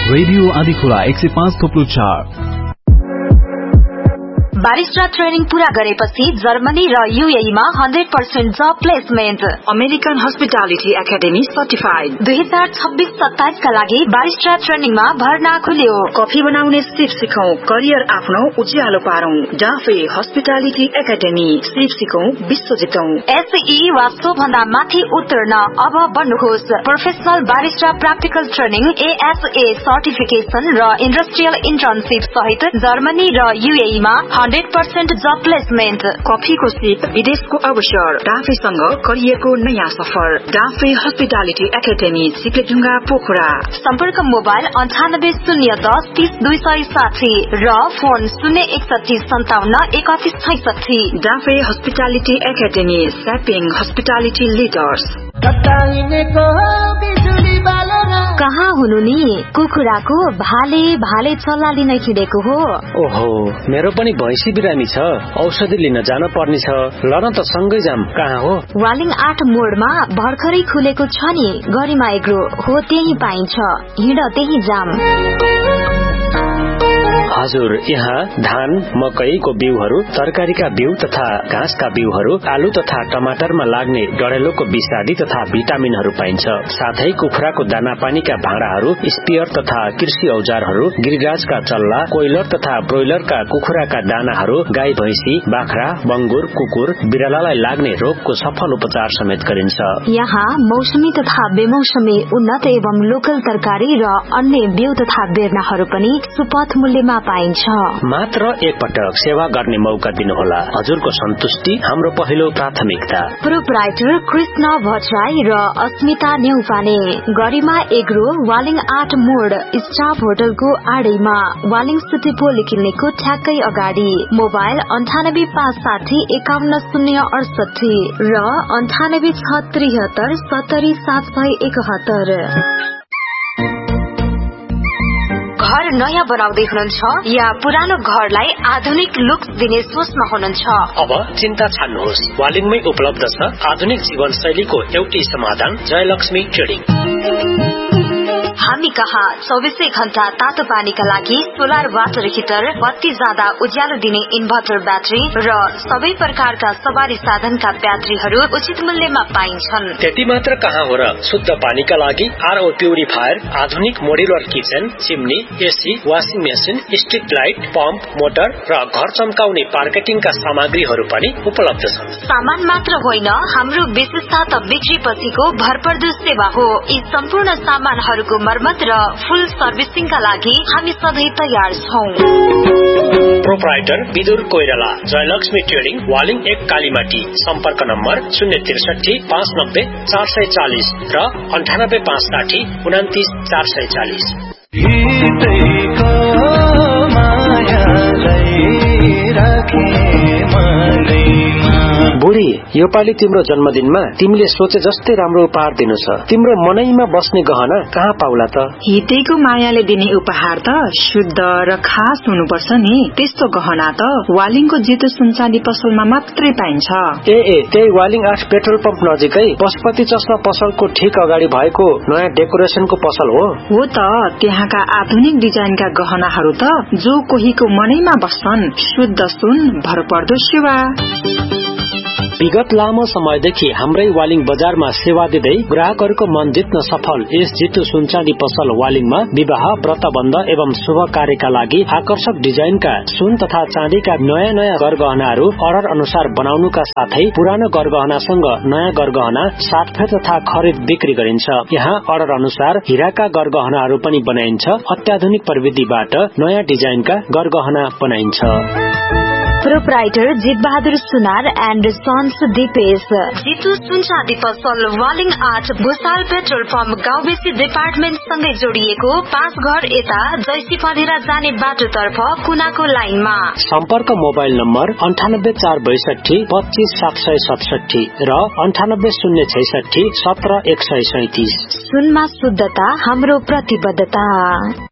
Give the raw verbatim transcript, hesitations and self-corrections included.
Radio Adhikhola एक सय पाँच थोप्लो चार। बारिस्टा ट्रेनिङ पूरा गरेपछि जर्मनी र यूएईमा हन्ड्रेड पर्सेंट जब placement. American hospitality academy certified. दुई हजार छब्बीस सत्ताइस का लागि बारिस्टा ट्रेनिङमा भर्ना खुल्यो। कफी बनाउने सिप सिकौं, करियर आफ्नो उज्यालो पारौं। डाफे हस्पिटालिटी एकाडेमी, सिप सिकौं, विश्व जितौं। एसई वा सो भन्दा माथि उतर्न अब बन्नुहोस् professional barista practical training, ASA certification र इन्डस्ट्रियल इन्टर्नशिप सहित जर्मनी र यूएईमा हन्ड्रेड पर्सेंट जब प्लेसमेन्ट। कफीको सिप, विदेशको अवसर, डाफेसँग करियरको नयाँ सफर। Dafe hospitality academy, सिक्लेढुङ्गा, Pokhara. सम्पर्क मोबाइल अन्ठानब्बे शून्य दस तीस दुई सय साठी र फोन शून्य एकसठी सन्ताउन्न एकतिस छैसठी। Dafe hospitality academy, सेपिङ hospitality leaders. कहाँ हुनु नि? कुखुराको भाले भाले चल्लाली नै खिडेको हो। ओहो, मेरो पनि भैँसी बिरामी छ, औषधि लिन जान पर्ने छ। ल न त सँगै जाम। कहाँ हो? वालिङ आठ मोडमा भर्खरै खुलेको छ नि गरिमा एग्रो हो, त्यही पाइन्छ। हिँड त्यही जाम। हजुर, यहाँ धान, मकैको बिउहरू, तरकारीका बिउ तथा घाँसका बिउहरू, आलु तथा टमाटरमा लाग्ने डढेलोको विषादी तथा भिटामिनहरू पाइन्छ। साथै कुखुराको दाना पानीका भाँडाहरू, स्पियर तथा कृषि औजारहरू, गिरिराजका चल्ला, कोइलर तथा ब्रोइलरका कुखुराका दानाहरू, गाई भैंसी, बाख्रा, बंगुर, कुकुर, बिरालालाई लाग्ने रोगको सफल उपचार समेत गरिन्छ। यहाँ मौसमी तथा बेमौसमी उन्नत एवं लोकल तरकारी र अन्य बिउ तथा बेर्नाहरू पनि सुपथ मूल्यमा पाइन्छ। मात्र एक पटक सेवा गर्ने मौका दिनुहोला। हजुरको सन्तुष्टि हाम्रो पहिलो प्राथमिकता। प्रोप्राइटर कृष्ण भट्टराई र अस्मिता नेउपाने, गरिमा एग्रो, वालिङ आठ मोड, स्टाफ होटलको आडैमा, वालिङ सिटी पोलिक्लिनिकको ठ्याक्कै अगाडि। मोबाइल अन्ठानब्बे पाँच साठी एकाउन्न शून्य अडसठी र अन्ठानब्बे छ त्रिहत्तर सत्तरी सात सय एकहत्तर। घर नयाँ बनाउँदै हुनुहुन्छ या पुरानो घरलाई आधुनिक लुक दिने सोचमा हुनुहुन्छ? अब चिन्ता छाड्नुहोस्, वालिङमै उपलब्ध छ आधुनिक जीवन शैलीको एउटै समाधान, जयलक्ष्मी ट्रेडिङ। हामी कहाँ चौबिसै घण्टा तातो पानीका लागि सोलर वाटर हिटर, बत्ती जाँदा उज्यालो दिने इन्भर्टर ब्याट्री र सबै प्रकारका सवारी साधनका ब्याट्रीहरू उचित मूल्यमा पाइन्छन्। त्यति मात्र कहाँ हो र, शुद्ध पानीका लागि आरओ प्युरिफायर, आधुनिक modular kitchen, chimney, AC, washing machine, street light, pump, motor र घर चम्काउने मार्केटिङका सामग्रीहरू पनि उपलब्ध छन्। सामान मात्र होइन, हाम्रो विशेषता त बिक्री पछिको भरपर्दो सेवा हो। यी सम्पूर्ण सामानहरूको मर्मत र फुल सर्भिसिङका लागि हामी सधैँ तयार छौं। प्रोप्राइटर विदुर कोइराला, जयलक्ष्मी ट्रेडिङ, वालिङ एक कालीमाटी। सम्पर्क नम्बर शून्य त्रिसठी पाँच नब्बे चार सय चालिस र अन्ठानब्बे पाँच साठी उनातिस चार सय चालिस। बुढी, यो पालि तिम्रो जन्मदिनमा तिमीले सोचे जस्तै राम्रो उपहार दिनु छ। तिम्रो मनैमा बस्ने गहना कहाँ पाउला त? हितेको मायाले दिने उपहार त शुद्ध र खास हुनुपर्छ नि। त्यस्तो गहना त वालिङको जितु सुनचाँदी पसलमा मात्रै पाइन्छ। ए ए त्यही वालिङ आठ पेट्रोल पम्प नजिकै पशुपति चस्मा पसलको ठिक अगाडि भएको नयाँ डेकोरेसनको पसल हो। हो त, त्यहाँका आधुनिक डिजाइनका गहनाहरू त जो कोहीको मनैमा बस्छन्। शुद्ध सुन, भरपर्दो सेवा। विगत लामो समयदेखि हाम्रै वालिङ बजारमा सेवा दिँदै ग्राहकहरूको मन जित्न सफल यस जितु सुनचाँदी पसल वालिङमा विवाह, व्रतबन्ध एवं शुभ कार्यका लागि आकर्षक डिजाइनका सुन तथा चाँदीका नयाँ नयाँ गरगहनाहरू अर्डर अनुसार बनाउनुका साथै पुरानो गरगहनासँग नयाँ गरगहना साटफेर तथा खरिद बिक्री गरिन्छ। यहाँ अर्डर अनुसार हिराका गरगहनाहरू पनि बनाइन्छ। अत्याधुनिक प्रविधिबाट नयाँ डिजाइनका गरगहना बनाइन्छ। प्रोप्राइटर जित बहादुर सुनार एन्ड सन्स दिपेश, जितु सुनचाँदी पसल, वालिङ आठ, भुसाल पेट्रोल पम्प, गाउँबेसी डिपार्टमेन्ट सँगै जोडिएको पाँच घर यता जैसी पँधेरा जाने बाटोतर्फ कुनाको लाइनमा। सम्पर्क मोबाइल नम्बर अन्ठानब्बे चार बैसठी पच्चीस सात सय सतसठी र अन्ठानब्बे शून्य छैसठी सत्र एक सय सैतिस। सुनमा शुद्धता हाम्रो प्रतिबद्धता।